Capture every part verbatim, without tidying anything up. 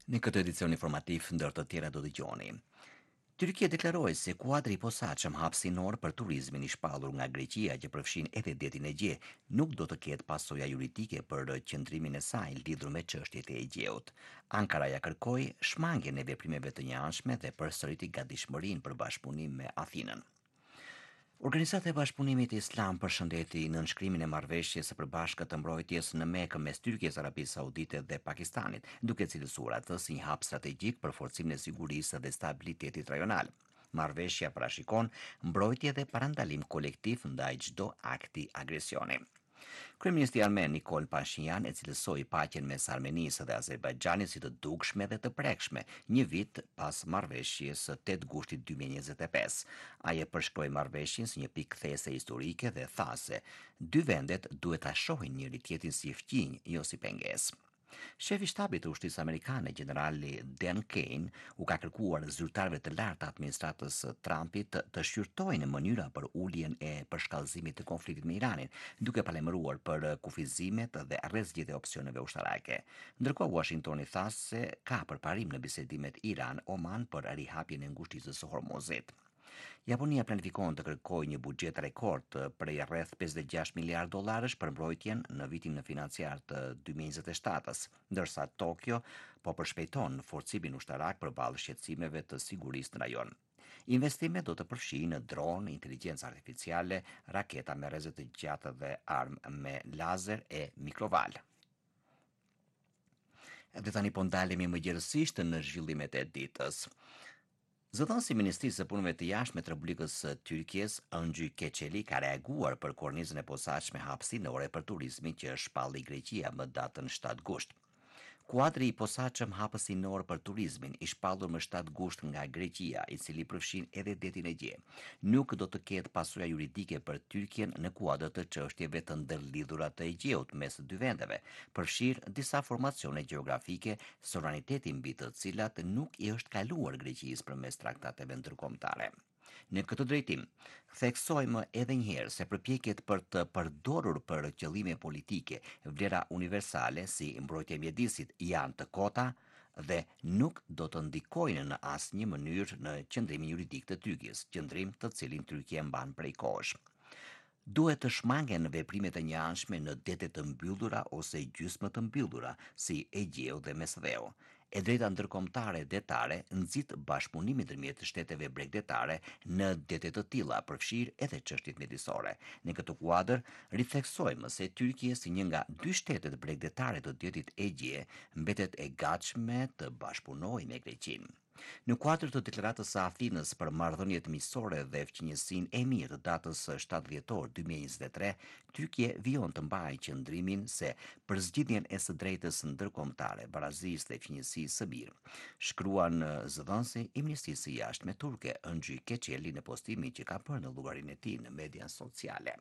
Në këtë edicion informativ ndër të tjera do dëgjoni. Tyrkia deklaroi se kuadri i posaçëm hapësinor për turizmin i shpallur nga Greqia që përfshin edhe detin e Egje nuk do të ketë pasoja juridike për qëndrimin e saj lidhur me çështjet e Egjeut. Ankara ja kërkoi shmangjen e veprimeve të njëanshme dhe përsëriti gatishmërinë për bashkëpunim me Athinën. Organizata e Bashkëpunimit Islam përshëndeti nënshkrimin e marrëveshjes së përbashkët të mbrojtjes në Mekë mes Tyrkisë, Arabisë Saudite dhe Pakistanit, duke cilësuar atë si një hap strategjik për forcimin e sigurisë dhe stabilitetit rajonal. Marrëveshja parashikon mbrojtje dhe parandalim kolektiv ndaj çdo akti agresioni. Kryeministri armen Nikol Pashinyan e cilësoi paqen mes Armenisë dhe Azerbajxhanit si të dukshme dhe të prekshme, një vit pas marrëveshjes së tetë gushtit dy mijë e njëzet e pesë. Ai e përshkroi marrëveshjen si një pikë these historike dhe tha se dy vendet duhet ta shohin njëri tjetrin si fqinj, jo si pengesë. Shefi i shtabit të ushtrisë amerikane, generali Dan Kane, u ka kërkuar zyrtarëve të lartë të administratës së Trumpit të shqyrtojnë mënyra për uljen e përshkallëzimit të konfliktit me Iranin, duke palemëruar për kufizimet dhe rrezgjet e opsioneve ushtarake. Ndërkohë Washingtoni tha se ka përparim në bisedimet Iran-Oman për rihapjen e ngushtisë së Hormuzit. Japonia planifikon të kërkojë një buxhet rekord prej rreth pesëdhjetë e gjashtë miliardë dollarësh për mbrojtjen në vitin financiar të dy mijë e njëzet e shtatës, ndërsa Tokyo po përshpejton forcimin ushtarak përballë shqetësimeve të sigurisë në rajon. Investimet do të përfshijnë dronë, inteligjencë artificiale, raketa me rrezet të gjata dhe armë me lazer e mikrovalë. Dhe tani po ndalemi më gjerësisht në zhvillimet e ditës. Zëdhënësi i Ministrisë së Punëve të Jashtme të Republikës së Tyrkisë, Öncü Keçeli, ka reaguar për kornizën e posaçme hapësinore për turizmin që shpalli Greqia më datën shtatë gusht. Kuadri i posaçëm hapësinor për turizmin i shpallur më shtatë gusht nga Greqia, i cili përfshin edhe detin e Egje, nuk do të ketë pasoja juridike për Tyrkien në kuadër të çështjeve të ndërlidhura të Egjeut mes dy vendeve, përfshirë disa formacione gjeografike, sovraniteti mbi të cilat nuk i është kaluar Greqisë përmes traktateve ndërkombëtare. Në këtë drejtim, theksojmë edhe njëherë se përpjekjet për të përdorur për qëllime politike vlera universale si mbrojtja e mjedisit janë të kota dhe nuk do të ndikojnë në asnjë mënyrë në qëndrimin juridik të Tyrkisë, qëndrim të cilin Tyrkia mban prej kohësh. Duhet të shmangen veprimet e njëanshme në dete të mbyllura ose gjysmë të mbyllura, si Egjeu dhe Mesdheu. E drejta ndërkombëtare detare nxit bashkëpunimin ndërmjet shteteve bregdetare në dete të tilla, përfshirë edhe çështjet mjedisore. Në këtë kuadër, ritheksojmë se Tyrkia si një nga dy shtetet bregdetare të detit Egje mbetet e gatshme të bashkëpunojë me Greqinë. Në kuadër të deklaratës së Athinës për marrëdhëniet miqësore dhe fqinjësinë e mirë të datës së shtatë dhjetor dy mijë e njëzet e tre, Tyrkia vijon të mbajë qëndrimin se për zgjidhjen e së drejtës ndërkombëtare, barazisë dhe fqinjësisë së mirë. Shkruan zëdhënësi i Ministrisë së Jashtme turke, Öncü Keçeli, në postimin që ka bërë në llogarinë e tij në media sociale.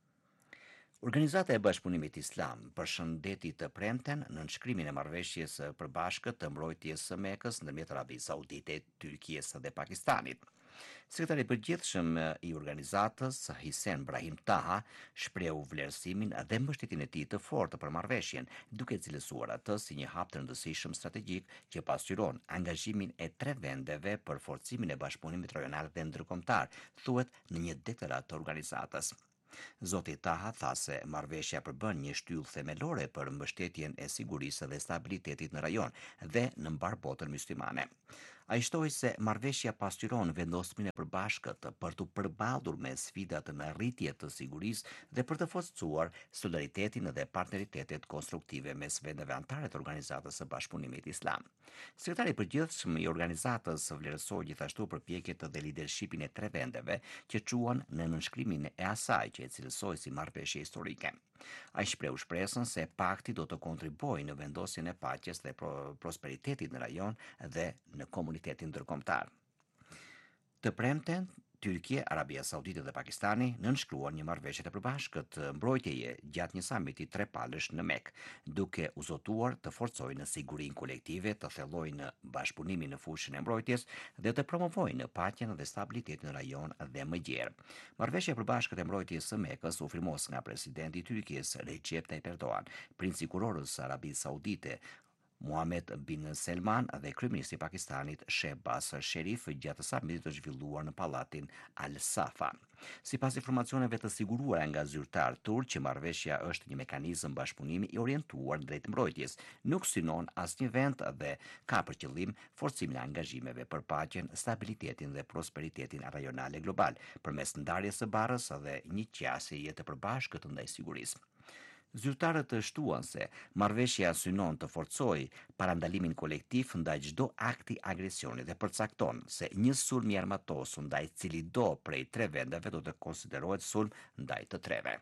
Organizata e Bashkëpunimit Islam përshëndeti të premten në nënshkrimin e marrëveshjes së përbashkët të mbrojtjes së Mekës ndërmjet Arabisë Saudite, Tyrkisë dhe Pakistanit. Sekretari i përgjithshëm i organizatës, Hisen Brahim Taha, shprehu vlerësimin dhe mbështetjen e tij të fortë për marrëveshjen, duke cilësuar atë si një hap të rëndësishëm strategjik që pasqyron angazhimin e tre vendeve për forcimin e bashkëpunimit rajonal dhe ndërkombëtar, thuhet në një deklaratë të organizatës. Zoti Taha tha se marrëveshja përbën një shtyllë themelore për mbështetjen e sigurisë dhe stabilitetit në rajon dhe në mbar botën myslimane. Ai shtoi se marrëveshja pasqyron vendosmërin e përbashkët për të përballur me sfidat në rritje të sigurisë dhe për të forcuar solidaritetin dhe partneritetet konstruktive mes vendeve anëtare të Organizatës së Bashkëpunimit Islam. Sekretari i përgjithshëm i organizatës vlerësoi gjithashtu përpjekjet dhe lidershipin e tre vendeve që quhen në nënshkrimin e asaj që e cilësoi si marrëveshje historike. Ai shprehu shpresën se pakti do të kontribuojë në vendosjen e paqes dhe pro- prosperitetit në rajon dhe në komunitetin ndërkombëtar. Të premten, Tyrkia, Arabia Saudite dhe Pakistani nënshkruan një marrëveshje të përbashkët mbrojtjeje gjatë një samiti trepalësh në Mekë, duke u zotuar të forcojnë sigurinë kolektive, të thellojnë bashkëpunimin në fushën e mbrojtjes dhe të promovojnë paqen dhe stabilitetin në rajon dhe më gjerë. Marrëveshja e përbashkët e mbrojtjes së Mekës u firmos nga presidenti i Tyrkisë Recep Tayyip Erdogan, princi i kurorës së Arabisë Saudite, Mohammed bin Salman dhe kryeministri i Pakistanit Shehbaz Sharif gjatë samitit të zhvilluar në pallatin Al Safa. Sipas informacioneve të siguruara nga zyrtar turk, që marrëveshja është një mekanizëm bashkëpunimi i orientuar drejt mbrojtjes, nuk synon asnjë vend dhe ka për qëllim forcimin e angazhimeve për paqen, stabilitetin dhe prosperitetin rajonal e global, përmes ndarjes së barrës dhe një qasjeje të përbashkët ndaj sigurisë. Zyrtarët të shtuan se marrëveshja synon të forcojë parandalimin kolektiv ndaj çdo akti agresioni dhe përcakton se një sulm i armatosur ndaj cili do prej tre vendeve do të konsiderohet sulm ndaj të treve.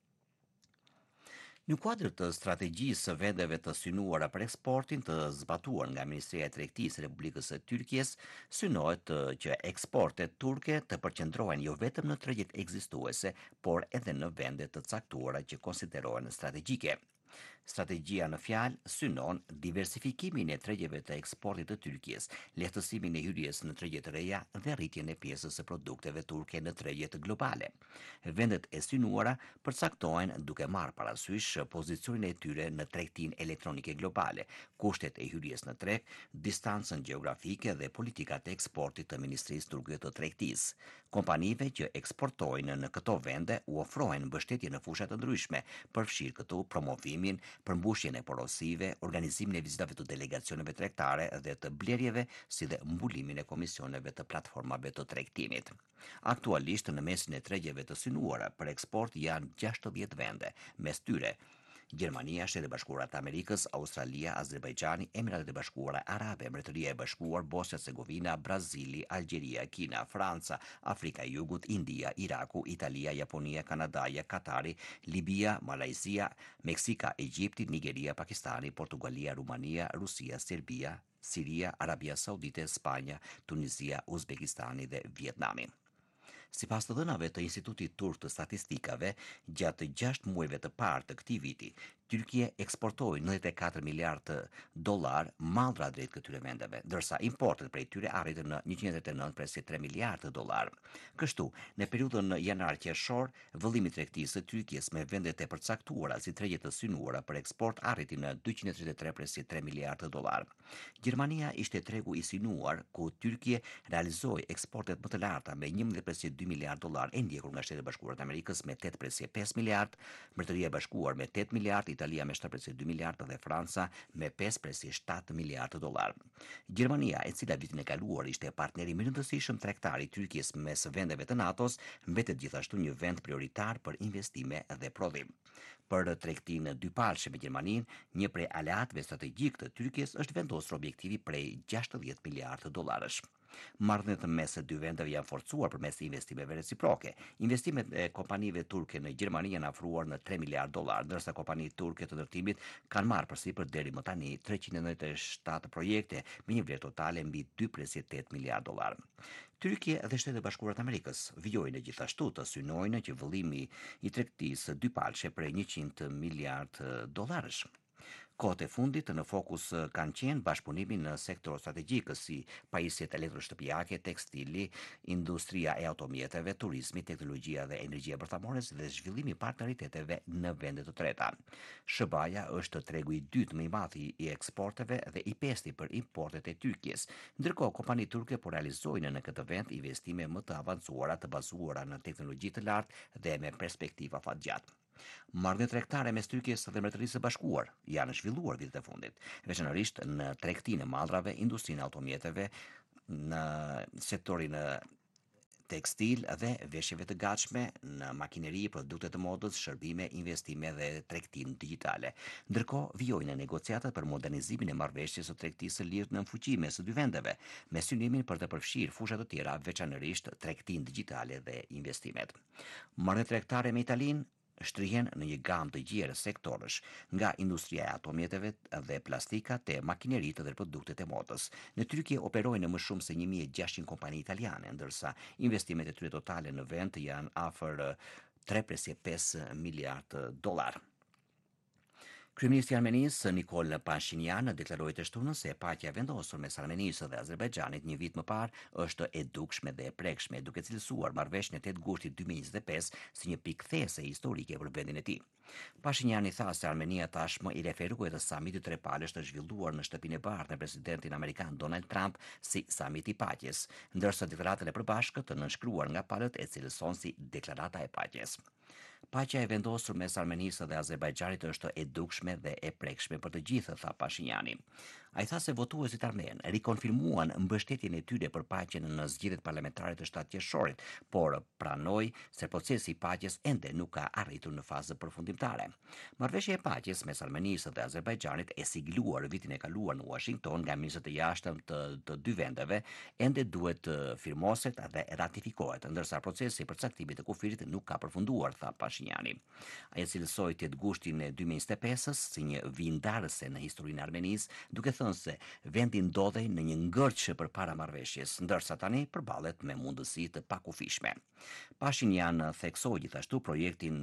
Në kuadër të strategjisë së vendeve të synuara për eksportin të zbatuar nga Ministria e Tregtisë e Republikës së Tyrkisë, synohet uh, që eksportet turke të përqendrohen jo vetëm në tregjet ekzistuese, por edhe në vende të caktuara që konsiderohen strategjike. Strategjia në fjalë synon diversifikimin e tregjeve të eksportit të Tyrkisë, lehtësimin e hyrjes në tregje të reja dhe rritjen e pjesës së produkteve turke në tregjet globale. Vendet e synuara përcaktohen duke marrë parasysh pozicionin e tyre në tregtinë elektronike globale, kushtet e hyrjes në treg, distancën gjeografike dhe politikat e eksportit të Ministrisë Turke të Tregtisë. Kompanive që eksportojnë në këto vende u ofrohen mbështetje në fusha të ndryshme, përfshirë këtu promovimin, përmbushjen e porosive, organizimin e vizitave të delegacioneve tregtare dhe të blerjeve, si dhe mbulimin e komisioneve të platformave të tregtimit. Aktualisht në mesin e tregjeve të synuara për eksport janë gjashtëdhjetë vende, mes tyre Gjermania, Shtetet e Bashkuara të Amerikës, Australia, Azerbajxhani, Emiratet e Bashkuara Arabe, Mbretëria e Bashkuar, Bosnia-Hercegovina, Brazili, Algjeria, Kina, Franca, Afrika e Jugut, India, Iraku, Italia, Japonia, Kanadaja, Katari, Libia, Malajzia, Meksika, Egjipti, Nigeria, Pakistani, Portugalia, Rumania, Rusia, Serbia, Siria, Arabia Saudite, Spanja, Tunizia, Uzbekistani dhe Vietnami. Sipas të dhënave të Institutit Turk të Statistikave, gjatë gjashtë muajve të parë të këtij viti, Tyrkia eksportoi nëntëdhjetë e katër miliardë dollar mallra drejt këtyre vendeve, ndërsa importet prej tyre arritën në njëqind e tridhjetë e nëntë presë tre miliardë dollar. Kështu, në periudhën janar-qershor, vëllimi i tregtisë së Tyrkisë me vendet e përcaktuara si tregje të synuara për eksport arriti në dyqind e tridhjetë e tre presë tre miliardë dollar. Gjermania ishte tregu i synuar ku Tyrkia realizoi eksportet më të larta me njëmbëdhjetë presë dy miliardë dollar, e ndjekur nga Shtetet e Bashkuara të Amerikës me tetë presë pesë miliardë, Mbretëria e Bashkuar me tetë miliardë, Italia me shtatë presë dy miliardë dhe Franca me pesë presë shtatë miliardë dollar. Gjermania, e cila vitin e kaluar ishte partneri më i rëndësishëm tregtar i Tyrkisë mes vendeve të NATO-s, mbetet gjithashtu një vend prioritar për investime dhe prodhim. Për tregtinë dypalëshe me Gjermaninë, një prej aleatëve strategjik të Tyrkisë është vendosur objektivi prej gjashtëdhjetë miliardë dollarësh. Marrëdhëniet mes së dy vendeve janë forcuar përmes investimeve reciproke. Investimet e kompanive turke në Gjermani janë afruar në tre miliardë dollar, ndërsa kompanitë turke të ndërtimit kanë marrë përsipër deri më tani treqind e nëntëdhjetë e shtatë projekte me një vlerë totale mbi dy presë tetë miliardë dollar. Tyrkia dhe Shtetet e Bashkuara të Amerikës vijojnë gjithashtu të synojnë që vëllimi i tregtisë dypalëshe prej njëqind miliardë dollarësh. Kohët e fundit në fokus kanë qenë bashkëpunimi në sektor strategjik si pajisjet elektroshtëpiake, tekstili, industria e automjeteve, turizmi, teknologjia dhe energjia bërthamore dhe zhvillimi i partneriteteve në vende të treta. S B A-ja është tregu i dytë më i madh i eksporteve dhe i pesti për importet e Tyrkisë, ndërkohë kompanitë turke po realizojnë në këtë vend investime më të avancuara të bazuara në teknologji të lartë dhe me perspektiva fatgjatë. Marrëdhëniet tregtare mes Tyrkisë dhe Mbretërisë së Bashkuar janë zhvilluar vitet e fundit, veçanërisht në tregtinë e mallrave, industrinë e automjeteve, në sektorin tekstil dhe veshjeve të gatshme, në makineri, produkte të modës, shërbime, investime dhe tregtinë digjitale. Ndërkohë, vijojnë negociatat për modernizimin e marrëveshjes së tregtisë së lirë në fuqi mes së dy vendeve, me synimin për të përfshirë fusha të tjera, veçanërisht tregtinë digjitale dhe investimet. Marrëdhëniet tregtare me Italinë shtrihen në një gamë të gjerë sektorësh, nga industria e automjeteve dhe plastika te makineritë dhe produktet e modës. Në Tyrki operojnë më shumë se një mijë e gjashtëqind kompani italiane, ndërsa investimet e tyre totale në vend janë afër tre presë pesë miliardë dollar. Kryeministri i Armenisë Nikol Pashinyan deklaroi të shtunën se paqja e vendosur mes Armenisë dhe Azerbajxhanit një vit më parë është e dukshme dhe e prekshme, duke cilësuar marrëveshjen e tetë gushtit dy mijë e njëzet e pesë si një pikthese historike për vendin e tij. Pashinyan i tha se Armenia tashmë i referuar të samitit tre palësh të zhvilluar në shtëpinë e bardhë me presidentin amerikan Donald Trump si samiti i paqes, ndërsa deklaratën e përbashkët të nënshkruar nga palët e cilëson si deklarata e paqes. Paqja e vendosur mes Armenisë dhe Azerbajxhanit është e dukshme dhe e prekshme për të gjithë, tha Pashinjani. Ai tha se votuesit armen rikonfirmuan mbështetjen e tyre për paqen në zgjedhjet parlamentare të shtatë qershorit, por pranoi se procesi i paqes ende nuk ka arritur në fazë përfundimtare. Marrëveshja e paqes mes Armenisë dhe Azerbajxhanit e sigluar vitin e kaluar në Washington nga ministrat e jashtëm të, të dy vendeve ende duhet të firmoset dhe ratifikohet, ndërsa procesi i përcaktimit të kufirit nuk ka përfunduar, tha Pashinjani. Ai cilësoi tetë gushtin e dy mijë e njëzet e pesës si një vindarëse në historinë e Armenisë, duke thënë se vendi ndodhej në një ngërç përpara marrëveshjes, ndërsa tani përballet me mundësi të pakufishme. Pashinjan theksoi gjithashtu projektin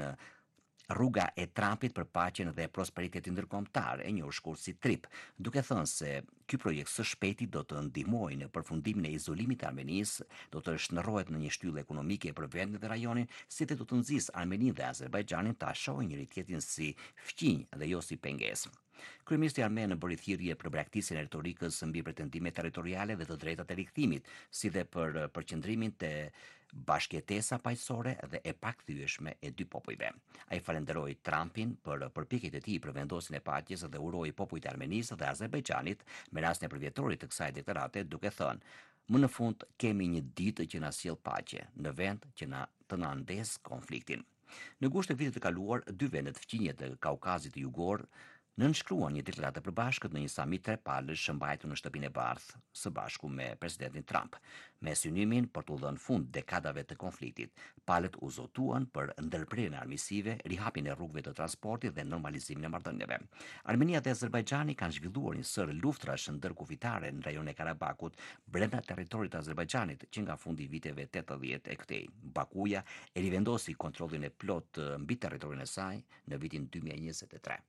Rruga e Trumpit për paqen dhe prosperitetin ndërkombëtar, e njohur shkurt si TRIP, duke thënë se ky projekt së shpejti do të ndihmojë në përfundimin e izolimit të Armenisë, do të shndërrohet në një shtyllë ekonomike për vendin dhe rajonin, si dhe do të nxjisë Armeninë dhe Azerbajxhanin ta shohin njëri tjetrin si fqinj dhe jo si pengesë. Kryeministri armen bëri thirrje për braktisjen e retorikës mbi pretendimet territoriale dhe të drejtat e rikthimit, si dhe për përqendrimin te bashkëtesa paqësore dhe e pakthyeshme e dy popujve. Ai falenderoi Trumpin për përpjekjet e tij për vendosjen e paqes dhe uroi popujt e Armenisë dhe Azerbajxhanit me rastin e përvjetorit të kësaj deklarate, duke thënë: "Më në fund kemi një ditë që na sjell paqe në vend që na të na ndes konfliktin." Në gusht të vitit të kaluar, dy vendet fqinje të Kaukazit të Jugor nënshkruan një deklaratë e përbashkët në një samit tre palësh mbajtur në shtëpinë e bardhë së bashku me presidentin Trump. Me synimin për të dhënë fund dekadave të konfliktit, palët u zotuan për ndërprerjen e armiqësive, rihapjen e rrugëve të transportit dhe normalizimin e marrëdhënieve. Armenia dhe Azerbajxhani kanë zhvilluar një sër luftrash ndërkufitare në rajonin e Karabakut brenda territorit të Azerbajxhanit që nga fundi i viteve tetëdhjetë e këtej. Bakuja e rivendosi kontrollin e plot mbi territorin e saj në vitin dy mijë e njëzet e tre.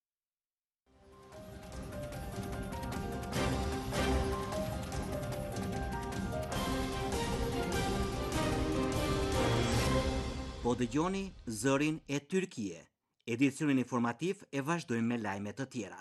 Po dëgjoni zërin e Tyrkie. Edicionin informativ e vazhdojmë me lajme të tjera.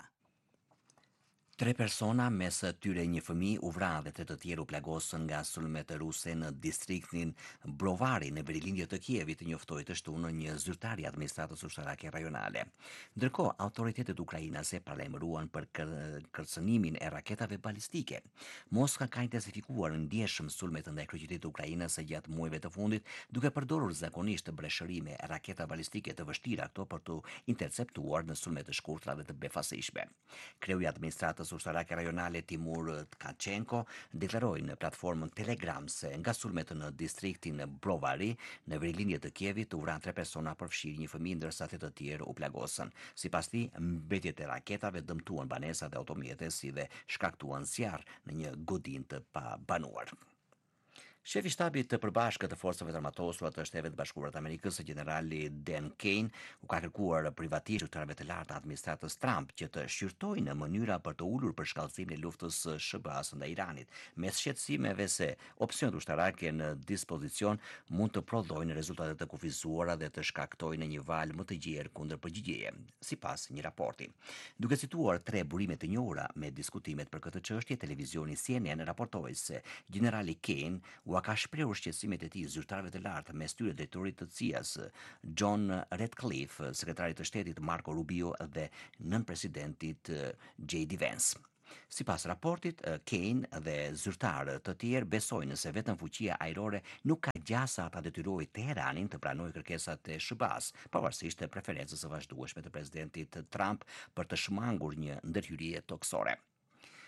Tre persona, mes tyre një fëmijë, u vrarë dhe tre të tjerë u plagosën nga sulmet ruse në distriktin Brovari në verilinje të Kievit, njoftoi të shtunën një zyrtar i administratës ushtarake rajonale. Ndërkohë, autoritetet ukrainase paralajmëruan për kërcënimin e raketave balistike. Moska ka intensifikuar ndjeshëm sulmet ndaj kryeqytetit të Ukrainës gjatë muajve të fundit, duke përdorur zakonisht breshtërime raketa balistike të vështira këto për të interceptuar në sulme të shkurtra dhe të befasishme. Kreu i administratës ushtarake rajonale Timur Tkachenko deklaroi në platformën Telegram se nga sulmet në distriktin Brovari në verilinje të Kievit u vranë tre persona, përfshirë një fëmijë, ndërsa të tjerë u plagosën. Sipas tij, mbetjet e raketave dëmtuan banesa dhe automjete, si dhe shkaktuan zjarr në një godinë të pabanuar. Shefi i shtabit të përbashkët të forcave të armatosura të Shtetet Bashkuara të Amerikës, generali Dan Kane, u ka kërkuar privatisht zyrtarëve të lartë të administratës Trump që të shqyrtojnë mënyra për të ulur për shkallëzimin e luftës së S B A-s ndaj Iranit, me shqetësimeve se opsionet ushtarake në dispozicion mund të prodhojnë rezultate të kufizuara dhe të shkaktojnë një valë më të gjerë kundër përgjigjeje, sipas një raporti. Duke cituar tre burime të njohura me diskutimet për këtë çështje, televizioni C N N raportoi se generali Kane u ka shprehur shqetësimet e tij zyrtarëve të lartë, mes tyre drejtorit të C I A-s John Ratcliffe, sekretarit të shtetit Marco Rubio dhe nën-presidentit J D Vance. Sipas raportit, Kane dhe zyrtarë të tjerë besojnë se vetëm fuqia ajrore nuk ka gjasa ta detyrojë Teheranin të pranojë kërkesat e S B A-s, pavarësisht të preferencës së vazhdueshme të presidentit Trump për të shmangur një ndërhyrje toksore.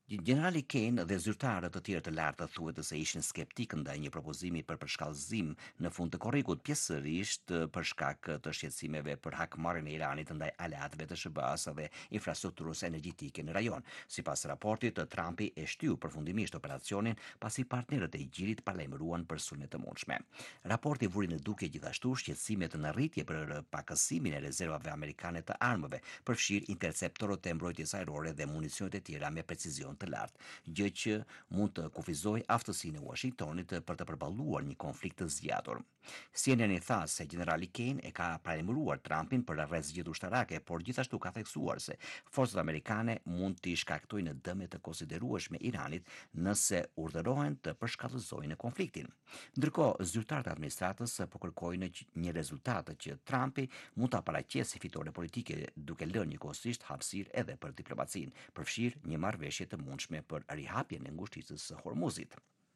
Generali Kane dhe zyrtarët të tjerë të lartë thuhet se ishin skeptikë ndaj një propozimi për përshkallëzim në fund të korrikut, pjesërisht për shkak të shqetësimeve për hakmarrjen e Iranit ndaj aleatëve të S B A-s dhe infrastrukturës energjetike në rajon. Sipas raportit, Trumpi e shtyu përfundimisht operacionin pasi partnerët e Igjirit paralajmëruan për sulme të mundshme. Raporti vuri në duke gjithashtu shqetësimet në rritje për pakësimin e rezervave amerikane të armëve, përfshirë interceptorët e mbrojtjes ajrore dhe municionet e tjera me precizion të lartë, gjë që mund të kufizojë aftësinë e Washingtonit për të përballuar një konflikt të zgjatur. C N N i tha se generali Kane e ka paralajmëruar Trumpin për rrezikët ushtarake, por gjithashtu ka theksuar se forcat amerikane mund t'i shkaktojnë dëme të konsiderueshme Iranit nëse urdhërohen të përshkallëzojnë konfliktin. Ndërkohë, zyrtarët e administratës po kërkojnë një rezultat që Trumpi mund ta paraqesë si fitore politike duke lënë njëkohësisht hapësirë edhe për diplomacinë, përfshirë një marrëveshje të mundshme për rihapjen e ngushticës së Hormuzit.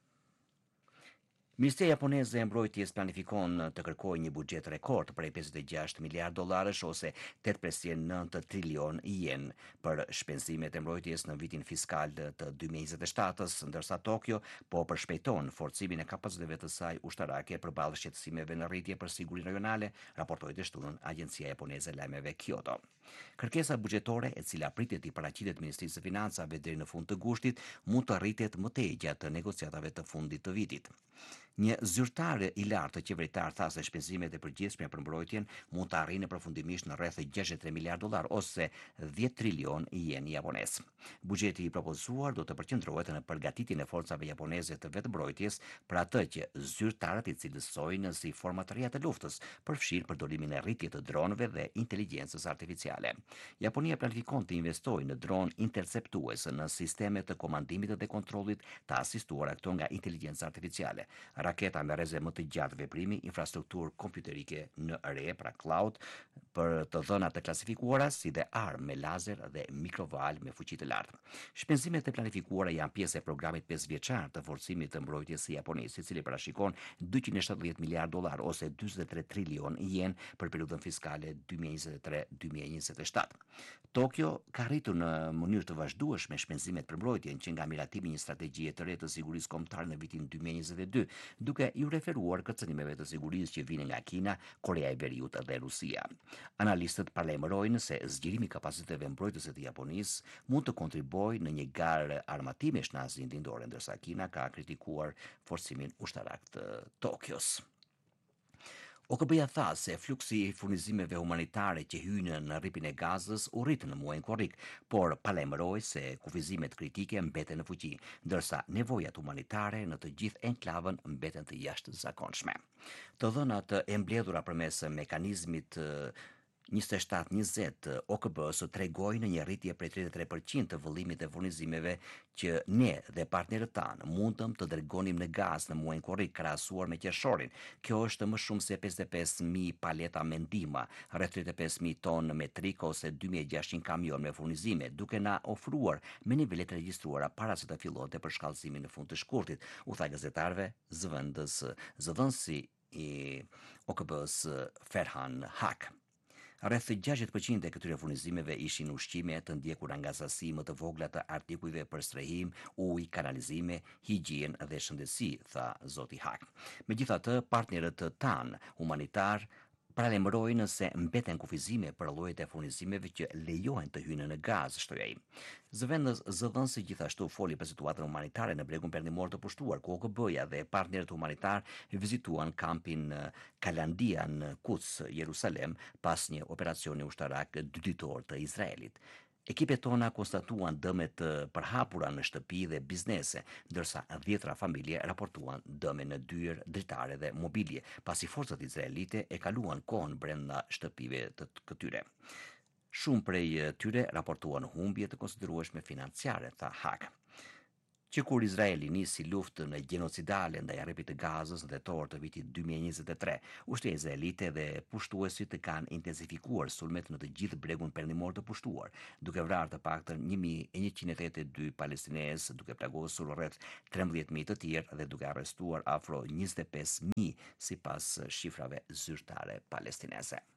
Ministria japoneze e mbrojtjes planifikon të kërkojë një buxhet rekord për pesëdhjetë e gjashtë miliardë dollarësh ose tetë presë nëntë trilion yen për shpenzimet e mbrojtjes në vitin fiskal të dy mijë e njëzet e shtatës, ndërsa Tokyo po përshpejton forcimin e kapaciteteve të saj ushtarake përballë shqetësimeve në rritje për sigurinë rajonale, raportoi të shtunën Agjencia Japoneze e Lajmeve Kyoto. Kërkesa buxhetore, e cila pritet të paraqitet Ministrisë së Financave deri në fund të gushtit, mund të arritet më tej gjatë negociatave të fundit të vitit. Një zyrtar i lartë qeveritar tha se shpenzimet e përgjithshme për mbrojtjen mund të arrijnë përfundimisht në rreth gjashtëdhjetë e tre miliardë dollar ose dhjetë trilion yen japonez. Buxheti i propozuar do të përqendrohet në përgatitjen e forcave japoneze të vetëmbrojtjes për atë që zyrtarët i cilësojnë si forma të reja të luftës, përfshirë përdorimin e rritjes të dronëve dhe inteligjencës artificiale. Japonia planifikon të investojë në dronë interceptues në sisteme të komandimit dhe kontrollit të asistuara këto nga inteligjenca artificiale. Raketa me rreze më të gjatë veprimi, infrastrukturë kompjuterike në re, pra cloud, për të dhëna të klasifikuara si dhe armë me lazer dhe mikroval me fuqi të lartë. Shpenzimet e planifikuara janë pjesë e programit pesë vjeçar të forcimit të mbrojtjes së Japonisë, i cili parashikon dyqind e shtatëdhjetë miliardë dollar ose njëzet e tre trilion yen për periudhën fiskale dy mijë e njëzet e tre dy mijë e njëzet e shtatë. Tokyo ka rritur në mënyrë të vazhdueshme shpenzimet për mbrojtjen që nga miratimi një strategjie të re të sigurisë kombëtare në vitin dy mijë e njëzet e dy, duke ju referuar kërcënimeve të sigurisë që vijnë nga Kina, Korea e Veriut dhe Rusia. Analistët paralajmërojnë se zgjirimi i kapaciteteve mbrojtëse të Japonisë mund të kontribuojë në një garë armatimesh në Azinë Lindore, ndërsa Kina ka kritikuar forcimin ushtarak të Tokios. O K B-ja tha se fluksi i furnizimeve humanitare që hynë në rripin e Gazës u rrit në muajin korrik, por palajmëroi se kufizimet kritike mbeten në fuqi, ndërsa nevojat humanitare në të gjithë enklavën mbeten të jashtëzakonshme. Të dhënat e mbledhura përmes mekanizmit njëzet e shtatë njëzet O K B-s tregojnë një rritje prej tridhjetë e tre përqind të vëllimit të furnizimeve që ne dhe partnerët tanë mundëm të dërgonim në Gaz në muajin korrik krahasuar me qershorin. Kjo është më shumë se pesëdhjetë e pesë mijë paleta me ndihmë, rreth tridhjetë e pesë mijë tonë metrik ose dy mijë e gjashtëqind kamion me furnizime, duke na ofruar me nivele të regjistruara para se të fillonte përshkallëzimi në fund të shkurtit, u tha gazetarëve zëvendës zëdhënësi i O K B-s Ferhan Hak. Rreth gjashtëdhjetë përqind e këtyre furnizimeve ishin ushqime të ndjekura nga sasi më të vogla të artikujve për strehim, ujë, kanalizime, higjienë dhe shëndetësi, tha zoti Hak. Megjithatë, partnerët tanë humanitar paralajmërojnë se mbeten kufizime për llojet e furnizimeve që lejohen të hyjnë në Gaz, shtoi ai. Zëvendës zëdhënësi gjithashtu foli për situatën humanitare në bregun perëndimor të pushtuar, ku O K B-ja dhe partnerët humanitar vizituan kampin Kalandia në Quds, Jerusalem, pas një operacioni ushtarak dyditor të Izraelit. Ekipet tona konstatuan dëme të përhapura në shtëpi dhe biznese, ndërsa dhjetra familje raportuan dëme në dyert, dritare dhe mobilje, pasi forcat izraelite e kaluan kohën brenda shtëpive të këtyre. Shumë prej tyre raportuan humbje të konsiderueshme financiare, tha Hak. Që kur Izraeli nisi luftën gjenocidale ndaj rrepit të Gazës në tetor të vitit dy mijë e njëzet e tre, ushtria izraelite dhe pushtuesit kanë intensifikuar sulmet në të gjithë bregun perëndimor të pushtuar, duke vrarë të paktën një mijë e njëqind e tetëdhjetë e dy palestinezë, duke plagosur rreth trembëdhjetë mijë të tjerë dhe duke arrestuar afro njëzet e pesë mijë sipas shifrave zyrtare palestineze.